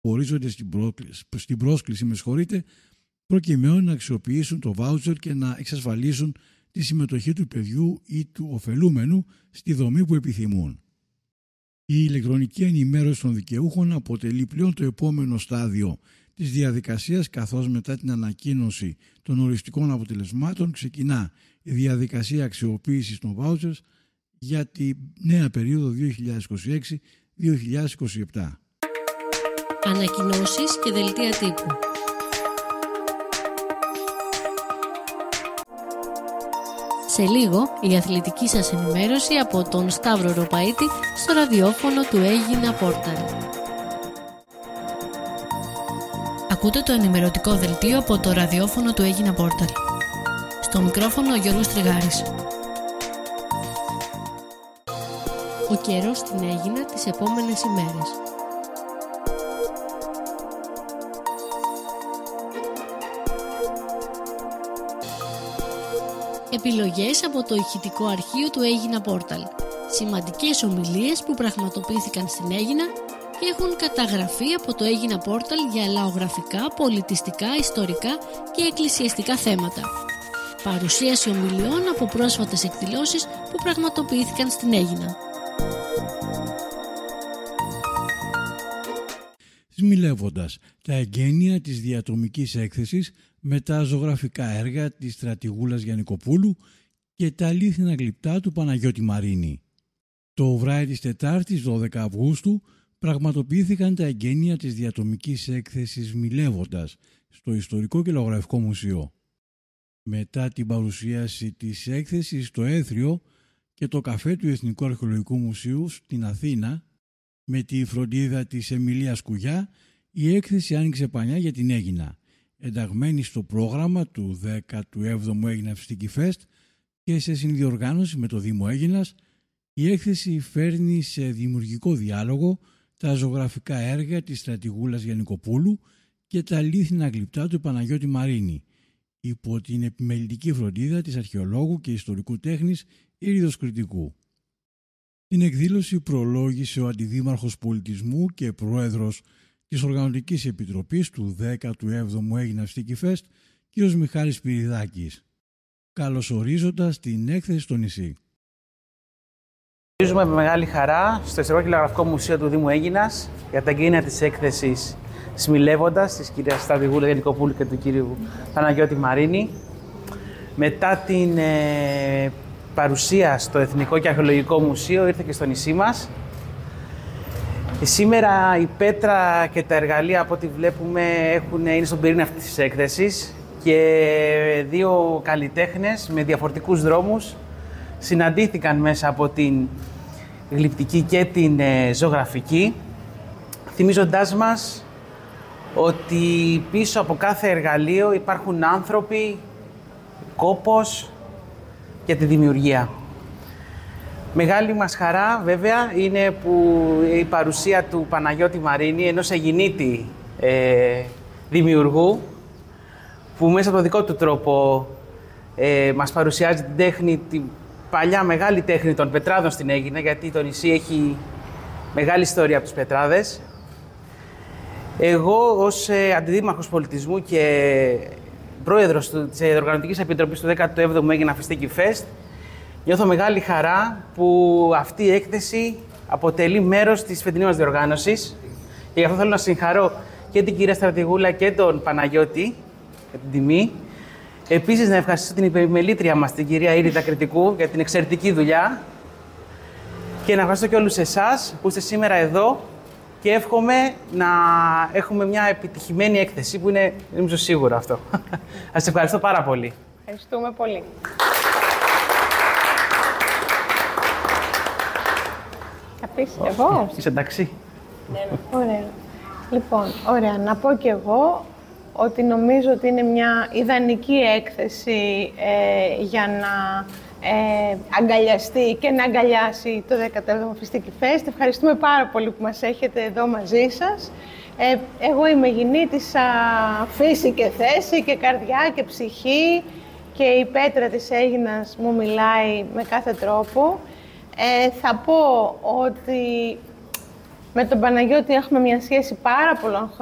ορίζονται στην πρόσκληση, προκειμένου να αξιοποιήσουν το βάουτσερ και να εξασφαλίσουν τη συμμετοχή του παιδιού ή του ωφελούμενου στη δομή που επιθυμούν. Η ηλεκτρονική ενημέρωση των δικαιούχων αποτελεί πλέον το επόμενο στάδιο της διαδικασίας, καθώς μετά την ανακοίνωση των οριστικών αποτελεσμάτων ξεκινά η διαδικασία αξιοποίησης των vouchers για τη νέα περίοδο 2026-2027. Ανακοινώσεις και δελτία τύπου. Σε λίγο, η αθλητική σας ενημέρωση από τον Σταύρο Ροπαίτη στο ραδιόφωνο του Έγινα Πόρταλ. Ακούτε το ενημερωτικό δελτίο από το ραδιόφωνο του Έγινα Πόρταλ. Στο μικρόφωνο ο Γιώργος Τριγάρης. Ο καιρός στην Έγινα τις επόμενες ημέρες. Επιλογές από το ηχητικό αρχείο του Έγινα Πόρταλ. Σημαντικές ομιλίες που πραγματοποιήθηκαν στην Έγινα και έχουν καταγραφεί από το Έγινα Πόρταλ για λαογραφικά, πολιτιστικά, ιστορικά και εκκλησιαστικά θέματα. Παρουσίαση ομιλιών από πρόσφατες εκδηλώσεις που πραγματοποιήθηκαν στην Έγινα. Σμιλεύοντας τα εγγένεια της διατομικής έκθεσης με τα ζωγραφικά έργα της στρατηγούλας Γιαννικοπούλου και τα αλήθινα γλυπτά του Παναγιώτη Μαρίνη. Το βράδυ της Τετάρτης 12 Αυγούστου πραγματοποιήθηκαν τα εγγένεια της διατομικής έκθεσης Μιλεύοντας στο Ιστορικό και Λαογραφικό Μουσείο. Μετά την παρουσίαση της έκθεσης στο Έθριο και το καφέ του Εθνικού Αρχαιολογικού Μουσείου στην Αθήνα, με τη φροντίδα της Εμιλίας Κουγιά, η έκθεση άνοιξε πανιά για την Έγινα, ενταγμένη στο πρόγραμμα του 17ου Έγινα Φιστική Φεστ και σε συνδιοργάνωση με το Δήμο Έγινας. Η έκθεση φέρνει σε δημιουργικό διάλογο τα ζωγραφικά έργα της στρατηγούλας Γιαννικοπούλου και τα αλήθινα γλυπτά του Παναγιώτη Μαρίνη, υπό την επιμελητική φροντίδα της αρχαιολόγου και ιστορικού τέχνης Ήριδος Κρητικού. Την εκδήλωση προλόγησε ο Αντιδήμαρχος Πολιτισμού και Πρόεδρος της Οργανωτικής Επιτροπής του 17ου Έγινα Φιστική Φεστ, κ. Μιχάλης Πυριδάκης, καλωσορίζοντας την έκθεση στο νησί. Γνωρίζουμε με μεγάλη χαρά στο Ιστορικό και Λαογραφικό Μουσείο του Δήμου Έγινας για τα εγγένεια της έκθεσης Σμιλεύοντας της κυρίας στρατηγούλας Γιαννικοπούλου και του κύριου Παναγιώτη Μαρίνη. Μετά την παρουσία στο Εθνικό και Αρχαιολογικό Μουσείο ήρθε και στο νησί μας. Σήμερα η πέτρα και τα εργαλεία από ό,τι βλέπουμε είναι στον πυρήνα αυτής της έκθεσης και δύο καλλιτέχνες με διαφορετικούς δρόμους συναντήθηκαν μέσα από την γλυπτική και την ζωγραφική, θυμίζοντάς μας ότι πίσω από κάθε εργαλείο υπάρχουν άνθρωποι, κόπος και τη δημιουργία. Μεγάλη μας χαρά βέβαια είναι που η παρουσία του Παναγιώτη Μαρίνη, ενός Αιγινίτη δημιουργού, που μέσα από το δικό του τρόπο μας παρουσιάζει την τέχνη, την παλιά μεγάλη τέχνη των πετράδων στην Αίγινα, γιατί το νησί έχει μεγάλη ιστορία από τις πετράδες. Εγώ ως Αντιδήμαρχος Πολιτισμού και Πρόεδρος της Οργανωτικής Επιτροπής του 17ου Έγινα Φιστική Φεστ, νιώθω μεγάλη χαρά που αυτή η έκθεση αποτελεί μέρος της φετινής μας διοργάνωσης και γι' αυτό θέλω να συγχαρώ και την κυρία Στρατηγούλα και τον Παναγιώτη για την τιμή. Επίσης να ευχαριστήσω την υπερημελήτρια μας, την κυρία Ήριδα Κρητικού, για την εξαιρετική δουλειά και να ευχαριστώ και όλους εσάς που είστε σήμερα εδώ και εύχομαι να έχουμε μια επιτυχημένη έκθεση που είναι, νομίζω, σίγουρο αυτό. Σας ευχαριστώ πάρα πολύ. Ευχαριστούμε πολύ. Θα πεις εγώ. Είσαι εντάξει. Ωραία. Λοιπόν, ωραία. Να πω κι εγώ ότι νομίζω ότι είναι μια ιδανική έκθεση για να αγκαλιαστεί και να αγκαλιάσει το 17ο Φιστική Φεστ. Ευχαριστούμε πάρα πολύ που μας έχετε εδώ μαζί σας. Εγώ είμαι Αιγινήτισσα φύση και θέση και καρδιά και ψυχή και η πέτρα της Αίγινας μου μιλάει με κάθε τρόπο. Θα πω ότι Με τον Παναγιώτη έχουμε μια σχέση πάρα πολλών